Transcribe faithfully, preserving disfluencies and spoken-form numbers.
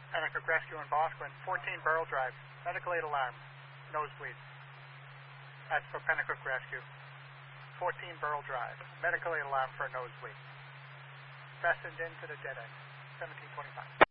Pennacook Rescue in Bosquen, fourteen Burl Drive, medical aid alarm, nosebleed. That's for Pennacook Rescue. fourteen Burl Drive, medical aid alarm for a nosebleed. Fastened into the dead end, seventeen twenty-five.